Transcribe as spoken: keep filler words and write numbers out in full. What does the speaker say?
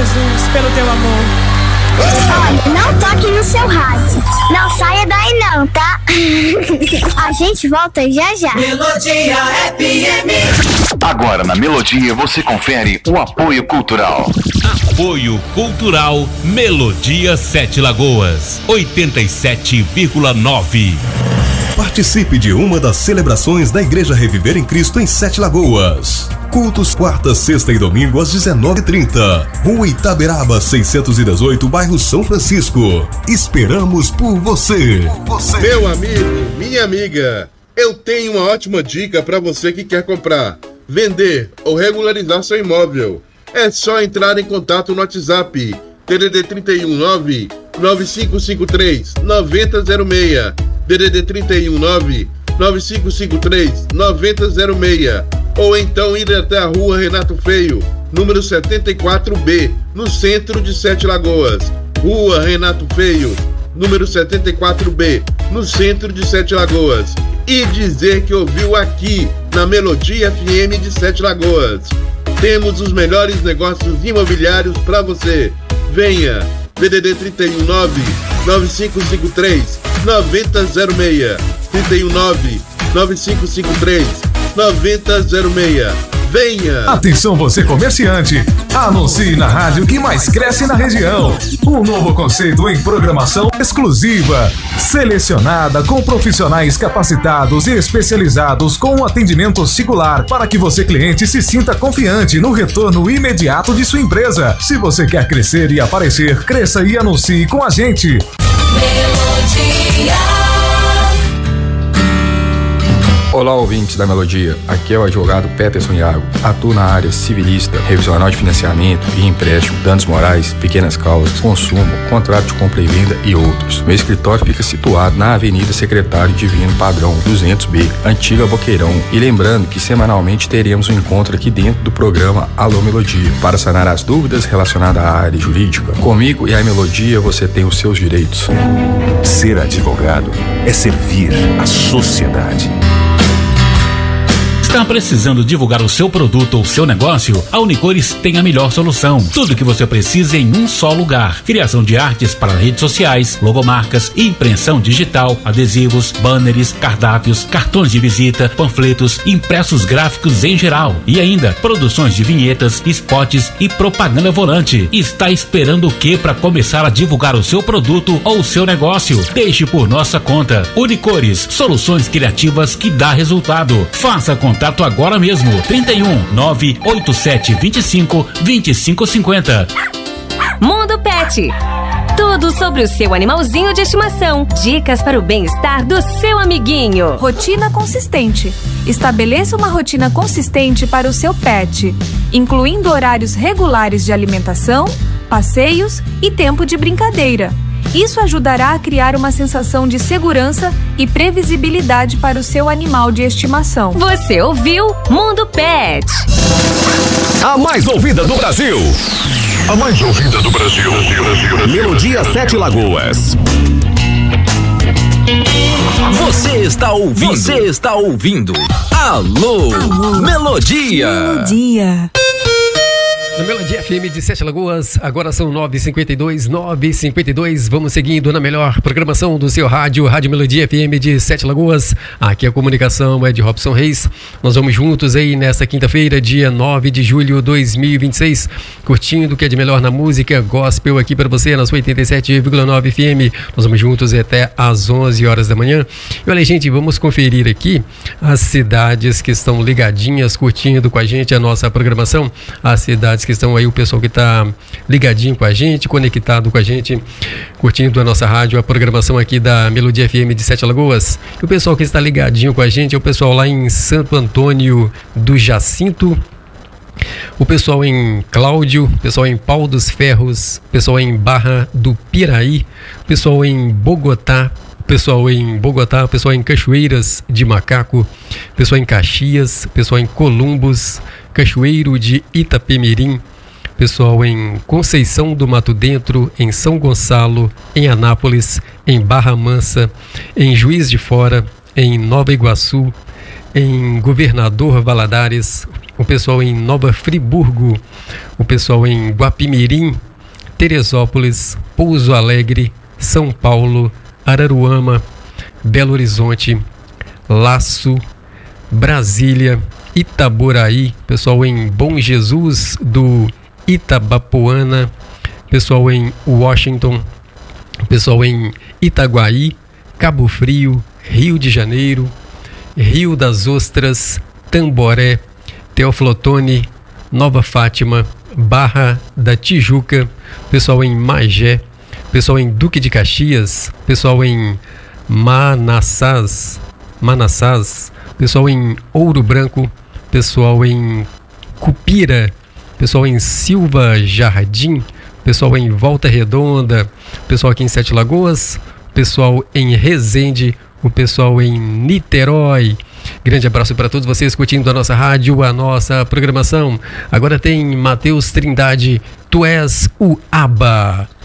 Jesus, pelo teu amor. Olha, não toque no seu rádio. Não saia daí não, tá? A gente volta já já. Melodia F M. Agora na Melodia você confere o apoio cultural. Apoio Cultural Melodia Sete Lagoas, oitenta e sete vírgula nove. Participe de uma das celebrações da Igreja Reviver em Cristo em Sete Lagoas. Cultos quarta, sexta e domingo às dezenove e trinta. Rua Itaberaba seiscentos e dezoito, bairro São Francisco. Esperamos por você. você. Meu amigo, minha amiga, eu tenho uma ótima dica para você que quer comprar, vender ou regularizar seu imóvel. É só entrar em contato no WhatsApp D D D trinta e um nove nove cinco cinco três nove zero zero seis, D D D trinta e um nove nove cinco cinco três nove zero zero seis, ou então ir até a Rua Renato Feio, número setenta e quatro B, no centro de Sete Lagoas. Rua Renato Feio, número setenta e quatro B, no centro de Sete Lagoas. E dizer que ouviu aqui na Melodia F M de Sete Lagoas. Temos os melhores negócios imobiliários para você. Venha, D D D trinta e um nove nove cinco cinco três nove zero zero seis, trinta e um nove nove cinco cinco três nove zero zero seis. Venha! Atenção você comerciante, anuncie na rádio que mais cresce na região. Um novo conceito em programação exclusiva, selecionada com profissionais capacitados e especializados com um atendimento singular para que você cliente se sinta confiante no retorno imediato de sua empresa. Se você quer crescer e aparecer, cresça e anuncie com a gente. Melodia. Olá, ouvintes da Melodia, aqui é o advogado Peterson Iago. Atuo na área civilista, revisional de financiamento e empréstimo, danos morais, pequenas causas, consumo, contrato de compra e venda e outros. Meu escritório fica situado na Avenida Secretário Divino Padrão duzentos B, Antiga Boqueirão. E lembrando que semanalmente teremos um encontro aqui dentro do programa Alô Melodia, para sanar as dúvidas relacionadas à área jurídica. Comigo e a Melodia você tem os seus direitos. Ser advogado é servir a sociedade. Está precisando divulgar o seu produto ou seu negócio? A Unicores tem a melhor solução. Tudo que você precisa em um só lugar. Criação de artes para redes sociais, logomarcas, impressão digital, adesivos, banners, cardápios, cartões de visita, panfletos, impressos gráficos em geral. E ainda, produções de vinhetas, spots e propaganda volante. Está esperando o que para começar a divulgar o seu produto ou o seu negócio? Deixe por nossa conta. Unicores, soluções criativas que dá resultado. Faça contato Contato agora mesmo, trinta e um nove oito sete vinte e cinco vinte e cinco cinquenta. Mundo Pet. Tudo sobre o seu animalzinho de estimação. Dicas para o bem-estar do seu amiguinho. Rotina consistente. Estabeleça uma rotina consistente para o seu pet, incluindo horários regulares de alimentação, passeios e tempo de brincadeira. Isso ajudará a criar uma sensação de segurança e previsibilidade para o seu animal de estimação. Você ouviu Mundo Pet. A mais ouvida do Brasil. A mais ouvida do Brasil. Melodia Sete Lagoas. Você está ouvindo? Você está ouvindo? Alô, Alô. Melodia. Melodia. Na Melodia F M de Sete Lagoas, agora são nove e cinquenta e dois, nove e cinquenta e dois. Vamos seguindo na melhor programação do seu rádio, Rádio Melodia F M de Sete Lagoas. Aqui a comunicação é de Robson Reis. Nós vamos juntos aí nessa quinta-feira, dia nove de julho de dois mil e vinte e seis, curtindo o que é de melhor na música gospel aqui para você nas oitenta e sete vírgula nove F M. Nós vamos juntos até às onze horas da manhã. E olha, gente, vamos conferir aqui as cidades que estão ligadinhas, curtindo com a gente a nossa programação. As cidades que estão aí, o pessoal que está ligadinho com a gente, conectado com a gente, curtindo a nossa rádio, a programação aqui da Melodia F M de Sete Lagoas. E o pessoal que está ligadinho com a gente é o pessoal lá em Santo Antônio do Jacinto, o pessoal em Cláudio, o pessoal em Pau dos Ferros, o pessoal em Barra do Piraí, o pessoal em Bogotá, pessoal em Bogotá, pessoal em Cachoeiras de Macaco, pessoal em Caxias, pessoal em Columbus, Cachoeiro de Itapemirim, pessoal em Conceição do Mato Dentro, em São Gonçalo, em Anápolis, em Barra Mansa, em Juiz de Fora, em Nova Iguaçu, em Governador Valadares, o pessoal em Nova Friburgo, o pessoal em Guapimirim, Teresópolis, Pouso Alegre, São Paulo, Araruama, Belo Horizonte, Laço, Brasília, Itaboraí, pessoal em Bom Jesus do Itabapoana, pessoal em Washington, pessoal em Itaguaí, Cabo Frio, Rio de Janeiro, Rio das Ostras, Tamboré, Teoflotone, Nova Fátima, Barra da Tijuca, pessoal em Magé, pessoal em Duque de Caxias, pessoal em Manassás, Manassás, pessoal em Ouro Branco, pessoal em Cupira, pessoal em Silva Jardim, pessoal em Volta Redonda, pessoal aqui em Sete Lagoas, pessoal em Resende, o pessoal em Niterói. Grande abraço para todos vocês curtindo a nossa rádio, a nossa programação. Agora tem Mateus Trindade, Tu És o Abba.